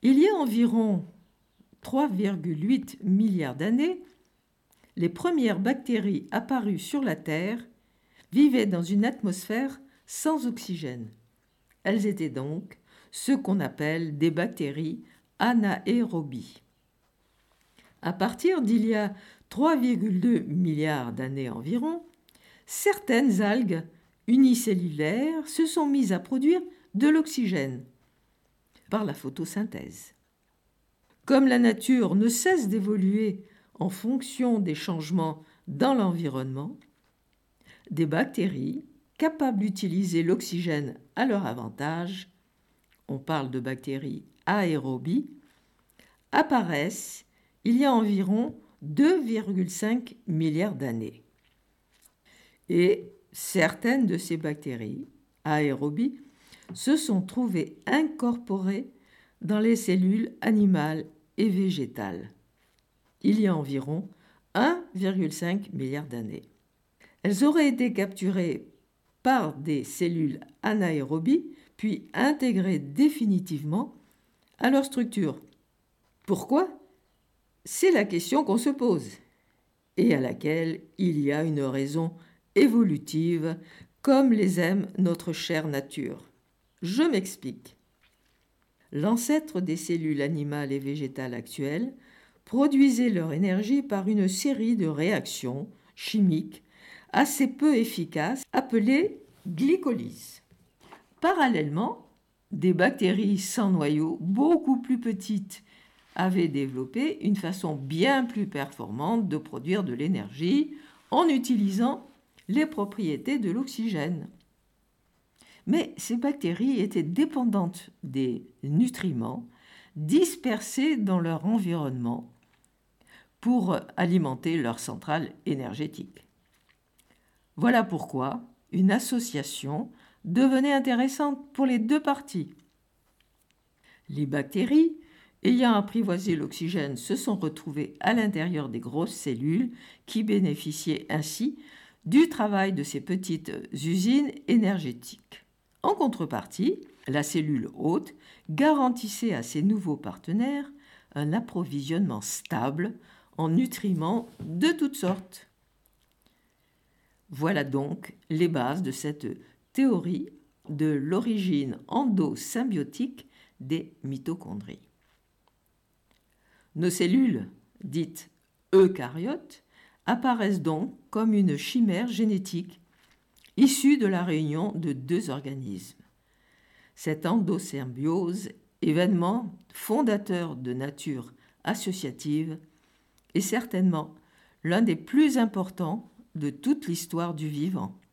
Il y a environ 3,8 milliards d'années, les premières bactéries apparues sur la Terre vivaient dans une atmosphère sans oxygène. Elles étaient donc ce qu'on appelle des bactéries anaérobies. À partir d'il y a 3,2 milliards d'années environ, certaines algues unicellulaires se sont mises à produire de l'oxygène par la photosynthèse. Comme la nature ne cesse d'évoluer en fonction des changements dans l'environnement, des bactéries capables d'utiliser l'oxygène à leur avantage, on parle de bactéries aérobies, apparaissent il y a environ 2,5 milliards d'années. Et certaines de ces bactéries aérobies se sont trouvées incorporées dans les cellules animales et végétales, il y a environ 1,5 milliard d'années. Elles auraient été capturées par des cellules anaérobies, puis intégrées définitivement à leur structure. Pourquoi ? C'est la question qu'on se pose, et à laquelle il y a une raison évolutive, comme les aime notre chère nature. Je m'explique. L'ancêtre des cellules animales et végétales actuelles produisait leur énergie par une série de réactions chimiques assez peu efficaces appelées glycolyse. Parallèlement, des bactéries sans noyau beaucoup plus petites avaient développé une façon bien plus performante de produire de l'énergie en utilisant les propriétés de l'oxygène. Mais ces bactéries étaient dépendantes des nutriments dispersés dans leur environnement pour alimenter leur centrale énergétique. Voilà pourquoi une association devenait intéressante pour les deux parties. Les bactéries, ayant apprivoisé l'oxygène, se sont retrouvées à l'intérieur des grosses cellules qui bénéficiaient ainsi du travail de ces petites usines énergétiques. En contrepartie, la cellule hôte garantissait à ses nouveaux partenaires un approvisionnement stable en nutriments de toutes sortes. Voilà donc les bases de cette théorie de l'origine endosymbiotique des mitochondries. Nos cellules, dites eucaryotes, apparaissent donc comme une chimère génétique issue de la réunion de deux organismes. Cette endosymbiose, événement fondateur de nature associative, est certainement l'un des plus importants de toute l'histoire du vivant.